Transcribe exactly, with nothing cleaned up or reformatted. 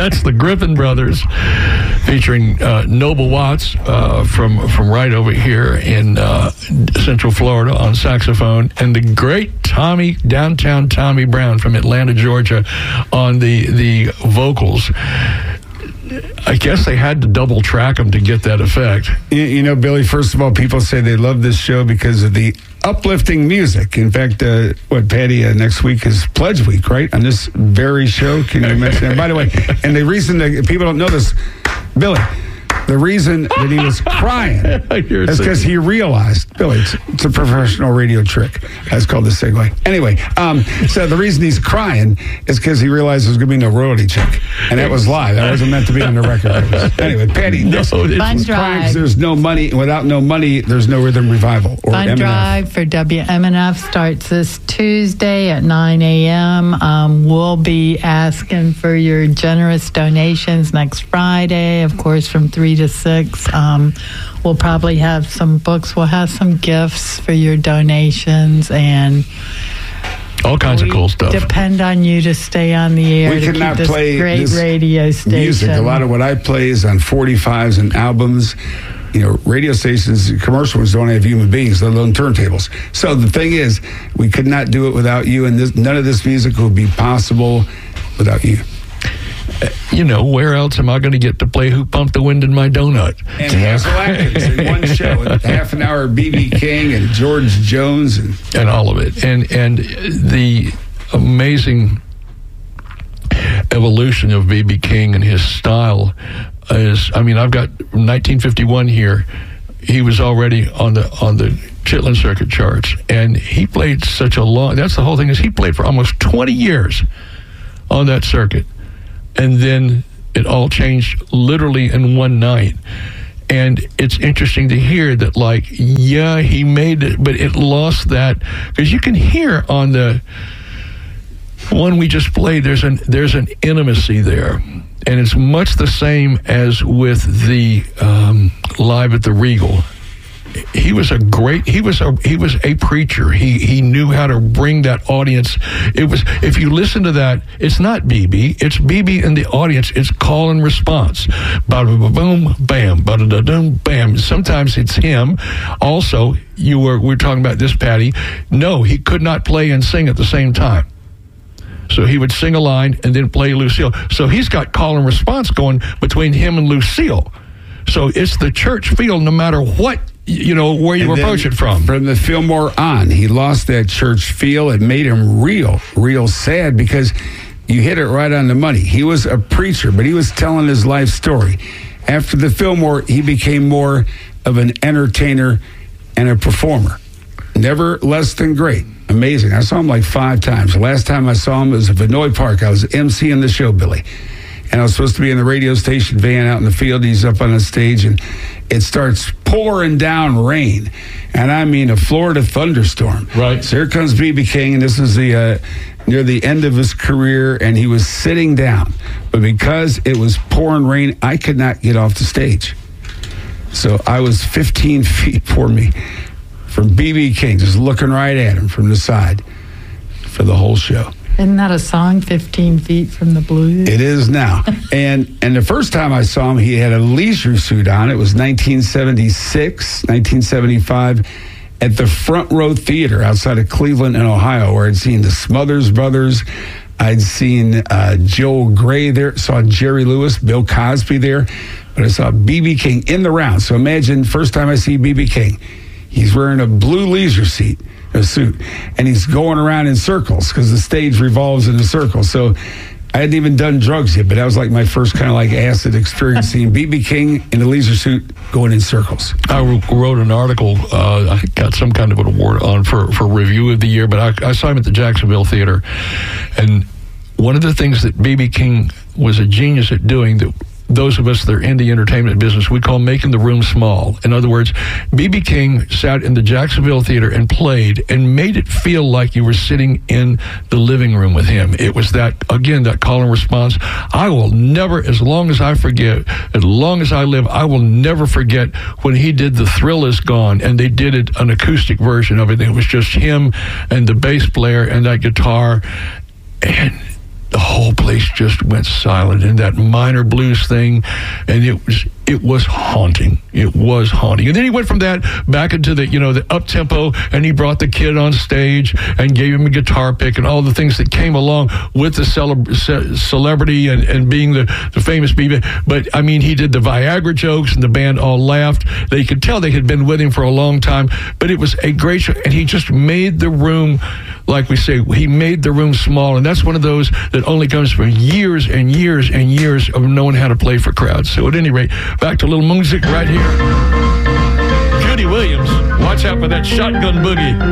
That's the Griffin Brothers, featuring uh, Noble Watts uh, from from right over here in uh, Central Florida on saxophone, and the great Tommy, downtown Tommy Brown from Atlanta, Georgia, on the the vocals. I guess they had to double track them to get that effect. You, you know, Billy, first of all, people say they love this show because of the uplifting music. In fact, uh, what, Patty, uh, next week is Pledge Week, right? On this very show. Can you mention that? By the way, and the reason that people don't know this, Billy, the reason that he was crying is because he realized, Billy, it's, it's a professional radio trick. That's called the segue. Anyway, um, so the reason he's crying is because he realized there's going to be no royalty check. And that was live. That wasn't meant to be on the record. Anyway, Patty, no, Fun Drive. There's no money. Without no money, there's no Rhythm Revival. Or Fun M and F. Drive for W M N F starts this Tuesday at nine a.m. Um, we'll be asking for your generous donations next Friday, of course, from three to six. Um, we'll probably have some books. We'll have some gifts for your donations, and all kinds of cool stuff. Depend on you to stay on the air. We to cannot keep this play great this radio station. Music. A lot of what I play is on forty-fives and albums. You know, radio stations, commercial ones don't have human beings, let alone turntables. So the thing is, we could not do it without you, and this, none of this music would be possible without you. You know, where else am I going to get to play Who Pumped the Wind in My Donut? And Hansel Atkins in one show, and half an hour of B B King and George Jones. And, and all of it. And, and the amazing evolution of B B King and his style is, I mean, I've got nineteen fifty-one here. He was already on the on the Chitlin Circuit charts, and he played such a long, that's the whole thing, is he played for almost twenty years on that circuit. And then it all changed literally in one night. And it's interesting to hear that, like, yeah, he made it, but it lost that, because you can hear on the one we just played, there's an there's an intimacy there. And it's much the same as with the um, Live at the Regal. He was a great, he was a, he was a preacher. He he knew how to bring that audience. It was, if you listen to that, it's not B B, it's B B in the audience. It's call and response. Ba-da-ba-boom, bam, ba-da-da-dum, bam. Sometimes it's him. Also, you were, we were talking about this, Patty. No, he could not play and sing at the same time. So he would sing a line and then play Lucille. So he's got call and response going between him and Lucille. So it's the church feel no matter what, you know, where you and approach it from. From the Fillmore on, he lost that church feel. It made him real, real sad, because you hit it right on the money. He was a preacher, but he was telling his life story. After the Fillmore, he became more of an entertainer and a performer. Never less than great. Amazing. I saw him like five times. The last time I saw him was at Vinoy Park. I was emceeing the show, Billy. And I was supposed to be in the radio station van out in the field. He's up on the stage, and it starts pouring down rain. And I mean a Florida thunderstorm. Right. So here comes B B King, and this is the uh, near the end of his career, and he was sitting down. But because it was pouring rain, I could not get off the stage. So I was fifteen feet for me from B B King, just looking right at him from the side for the whole show. Isn't that a song, fifteen feet from the Blues? It is now. and and the first time I saw him, he had a leisure suit on. It was nineteen seventy-six, nineteen seventy-five, at the Front Row Theater outside of Cleveland in Ohio, where I'd seen the Smothers Brothers. I'd seen uh, Joel Gray there, saw Jerry Lewis, Bill Cosby there, but I saw B B King in the round. So imagine, first time I see B B King, he's wearing a blue leisure suit. A suit, and he's going around in circles because the stage revolves in a circle. So I hadn't even done drugs yet, but that was like my first kind of like acid experience, seeing B B King in a leisure suit going in circles. I wrote an article, uh, I got some kind of an award on for, for review of the year, but I, I saw him at the Jacksonville Theater, and one of the things that B B King was a genius at doing, that those of us that are in the entertainment business, we call making the room small. In other words, B B King sat in the Jacksonville Theater and played and made it feel like you were sitting in the living room with him. It was that, again, that call and response. I will never, as long as I forget, as long as I live, I will never forget when he did The Thrill Is Gone, and they did it, an acoustic version of it. It was just him and the bass player and that guitar, and the whole place just went silent, and that minor blues thing, and it was it was haunting. It was haunting. And then he went from that back into the, you know, the up tempo, and he brought the kid on stage and gave him a guitar pick and all the things that came along with the celeb- ce- celebrity and, and being the, the famous B B. But I mean, he did the Viagra jokes, and the band all laughed. They could tell they had been with him for a long time, but it was a great show, and he just made the room, like we say, he made the room small, and that's one of those that only comes from years and years and years of knowing how to play for crowds. So at any rate, back to a little music right here. Judy Williams, watch out for that shotgun boogie.